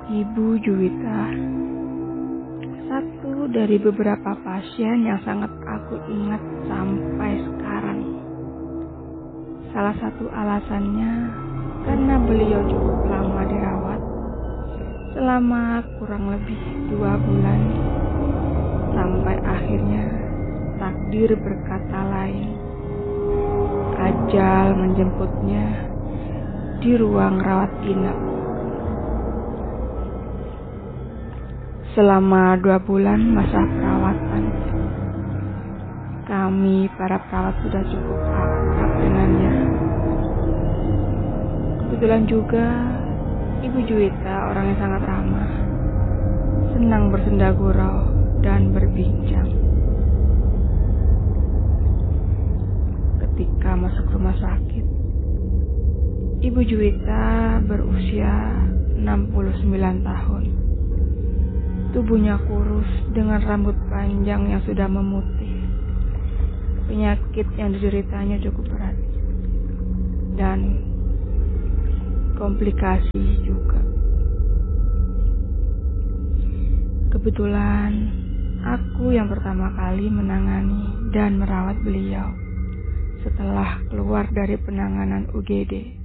Ibu Juwita, satu dari beberapa pasien yang sangat aku ingat sampai sekarang. Salah satu alasannya karena beliau cukup lama dirawat, selama kurang lebih 2 bulan, sampai akhirnya takdir berkata lain. Ajal menjemputnya di ruang rawat inap. Selama 2 bulan masa perawatan, kami para perawat sudah cukup akrab dengannya. Kebetulan juga Ibu Juwita orang yang sangat ramah, senang bersenda gurau dan berbincang. Ketika masuk rumah sakit, Ibu Juwita berusia 69 tahun. Tubuhnya kurus dengan rambut panjang yang sudah memutih. Penyakit yang dideritanya cukup berat dan komplikasi juga. Kebetulan aku yang pertama kali menangani dan merawat beliau setelah keluar dari penanganan UGD.